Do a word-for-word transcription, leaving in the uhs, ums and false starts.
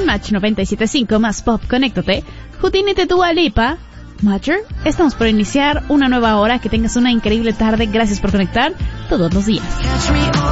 con Match noventa y siete punto cinco más Pop, conéctate. Houdini de Dua Lipa. Matcher, estamos por iniciar una nueva hora. Que tengas una increíble tarde. Gracias por conectar todos los días.